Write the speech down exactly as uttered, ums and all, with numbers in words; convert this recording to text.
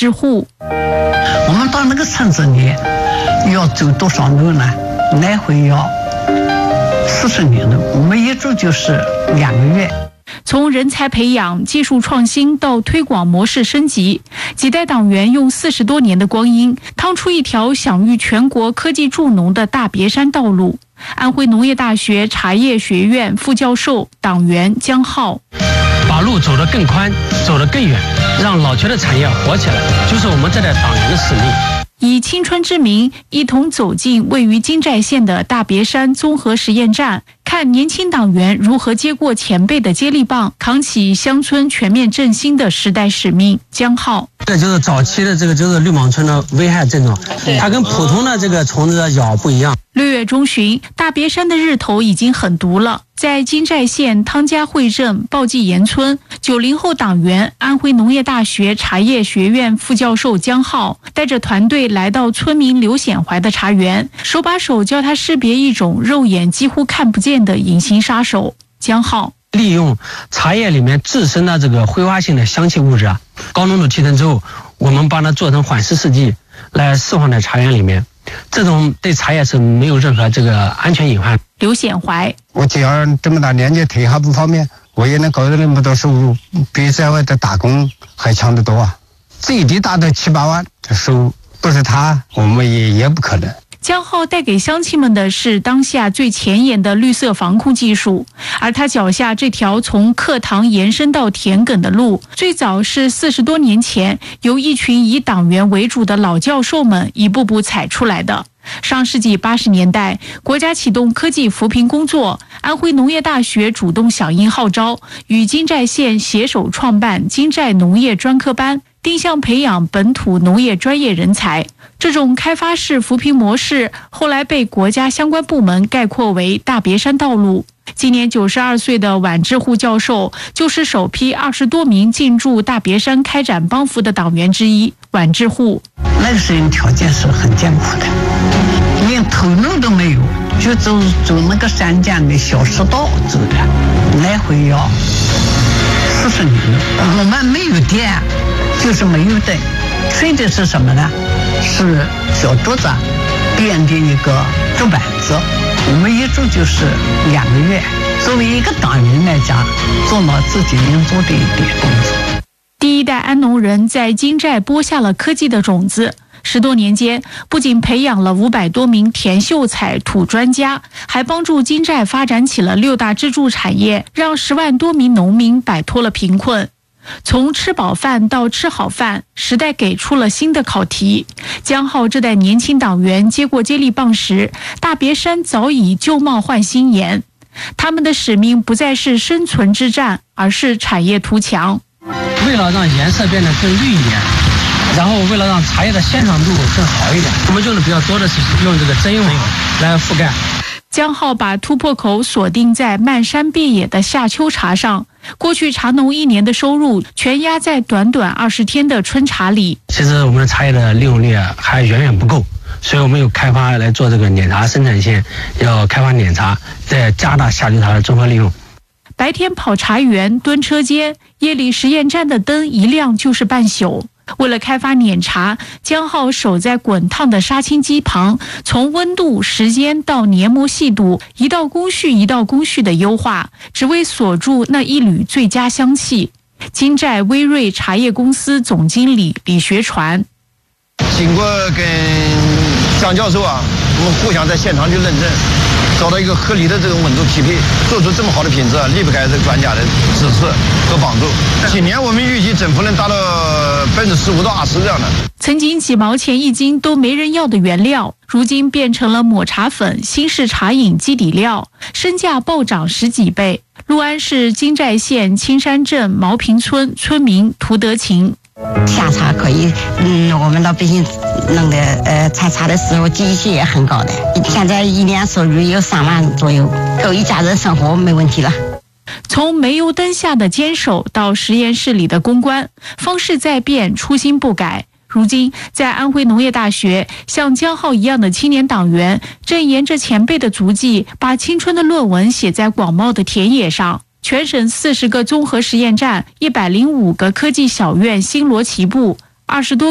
志户。 我们到那个村子里要走多少路呢？来回要四十年了，我们一住就是两个月。 从人才培养、技术创新到推广模式升级，几代党员用四十多年的光阴，趟出一条享誉全国科技助农的大别山道路。安徽农业大学茶叶学院副教授、党员江浩： 把路走得更宽，走得更远，让老邱的产业活起来，就是我们这代党员的使命。 以青春之名，一同走进位于金寨县的大别山综合实验站，看年轻党员如何接过前辈的接力棒，扛起乡村全面振兴的时代使命。江浩： 这就是早期的这个就是绿蟒虫的危害症状，它跟普通的这个虫子的咬不一样。 六月中旬，大别山的日头已经很毒了。在金寨县汤家汇镇鲍济岩村，九零后党员、安徽农业大学茶叶学院副教授江浩带着团队来到村民刘显怀的茶园，手把手教他识别一种肉眼几乎看不见的隐形杀手。江浩： 利用茶叶里面自身的这个挥发性的香气物质啊，高浓度提纯之后，我们把它做成缓释试剂来释放在茶园里面，这种对茶叶是没有任何这个安全隐患。 刘显怀： 我既然这么大年纪退还不方便，我也能搞到那么多收入，比在外的打工还强得多啊！最低达到七八万的收入，不是他，我们也也不可能。 江浩带给乡亲们的是当下最前沿的绿色防控技术，而他脚下这条从课堂延伸到田埂的路，最早是四十多年前由一群以党员为主的老教授们一步步踩出来的。上世纪八十年代，国家启动科技扶贫工作，安徽农业大学主动响应号召，与金寨县携手创办金寨农业专科班，定向培养本土农业专业人才。这种开发式扶贫模式后来被国家相关部门概括为大别山道路。今年九十二岁的宛志户教授就是首批二十多名进驻大别山开展帮扶的党员之一。宛志户： 那个时候条件是很艰苦的，连头路都没有，就走走那个山涧的小石道走的，来回要四十年。我们没有电，就是没有灯，吹的是什么呢？是小竹子编的一个竹板子，我们一住就是两个月。作为一个党员来讲，做了自己应做的一点工作。 第一代安农人在金寨播下了科技的种子，十多年间，不仅培养了五百多名田秀才土专家，还帮助金寨发展起了六大支柱产业，让十万多名农民摆脱了贫困。从吃饱饭到吃好饭，时代给出了新的考题。江浩这代年轻党员接过接力棒时，大别山早已旧貌换新颜。他们的使命不再是生存之战，而是产业图强。 为了让颜色变得更绿一点，然后为了让茶叶的鲜爽度更好一点，我们用的比较多的是用这个针网来覆盖。 江浩把突破口锁定在漫山遍野的夏秋茶上，过去茶农一年的收入全压在短短二十天的春茶里。 其实我们的茶叶的利用率还远远不够，所以我们有开发来做这个碾茶生产线，要开发碾茶，再加大夏秋茶的综合利用。 白天跑茶园蹲车间，夜里实验站的灯一亮就是半宿。为了开发碾茶，江浩守在滚烫的杀青机旁，从温度、时间到研磨细度，一道工序一道工序的优化，只为锁住那一缕最佳香气。金寨威瑞茶叶公司总经理李学传： 经过跟张教授啊，我们互相在现场去认证，找到一个合理的这种温度匹配，做出这么好的品质，离不开这个专家的支持和帮助。今年我们预计增幅能达到百分之十五到二十这样的。 曾经几毛钱一斤都没人要的原料，如今变成了抹茶粉、新式茶饮基底料，身价暴涨十几倍。六安市金寨县青山镇毛坪村村民涂德勤： 夏茶可以，嗯，我们老百姓弄的，呃，采茶的时候积蓄也很高的。现在一年收入有三万左右，够一家人生活没问题了。 从煤油灯下的坚守到实验室里的攻关，方式在变，初心不改。如今，在安徽农业大学，像江浩一样的青年党员，正沿着前辈的足迹，把青春的论文写在广袤的田野上。全省四十个综合实验站，一百零五个科技小院星罗棋布，二十多